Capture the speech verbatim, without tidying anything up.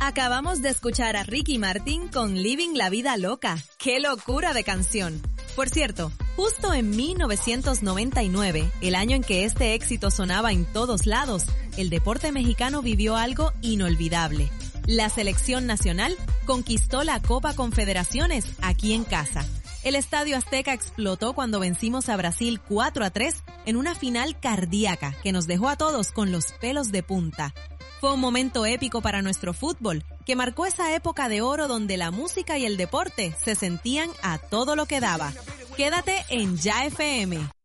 Acabamos de escuchar a Ricky Martin con Living la Vida Loca. ¡Qué locura de canción! Por cierto, justo en mil novecientos noventa y nueve, el año en que este éxito sonaba en todos lados, el deporte mexicano vivió algo inolvidable. La selección nacional conquistó la Copa Confederaciones aquí en casa. El Estadio Azteca explotó cuando vencimos a Brasil cuatro a tres en una final cardíaca que nos dejó a todos con los pelos de punta. Fue un momento épico para nuestro fútbol, que marcó esa época de oro donde la música y el deporte se sentían a todo lo que daba. Quédate en Ya F M.